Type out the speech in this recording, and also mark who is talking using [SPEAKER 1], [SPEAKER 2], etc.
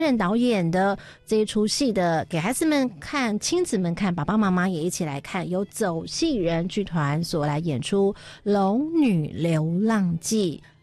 [SPEAKER 1] 任导演的这一出戏的，给孩子们看、亲子们看，爸爸妈妈也一起来看，由走戏人剧团所来演出《龙女流浪记》。